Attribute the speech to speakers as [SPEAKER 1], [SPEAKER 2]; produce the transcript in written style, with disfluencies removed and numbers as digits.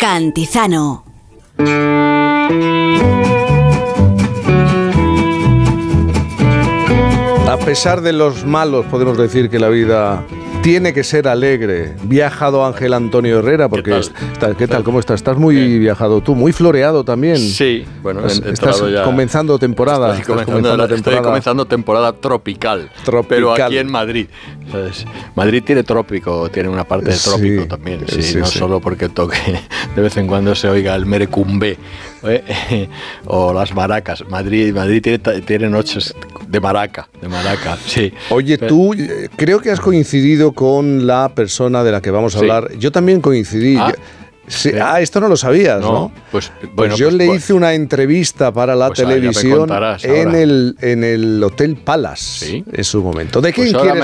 [SPEAKER 1] Cantizano.
[SPEAKER 2] A pesar de los malos, podemos decir que la vida tiene que ser alegre. Viajado Ángel Antonio Herrera, porque ¿Qué tal? ¿Cómo estás? Estás muy viajado tú, muy floreado también.
[SPEAKER 3] Sí, bueno,
[SPEAKER 2] estás
[SPEAKER 3] ya
[SPEAKER 2] comenzando temporada.
[SPEAKER 3] Estoy comenzando temporada tropical. Pero aquí en Madrid. ¿Sabes? Madrid tiene trópico, tiene una parte de trópico también. Sí, no solo porque toque de vez en cuando se oiga el merecumbé o las maracas. Madrid tiene noches de maraca, sí.
[SPEAKER 2] Oye, tú creo que has coincidido con la persona de la que vamos a hablar. Yo también coincidí. Sí. Esto no lo sabías, ¿no?
[SPEAKER 3] Pues
[SPEAKER 2] yo le hice una entrevista para la televisión en el Hotel Palace, ¿sí? En su momento. ¿De quién quieres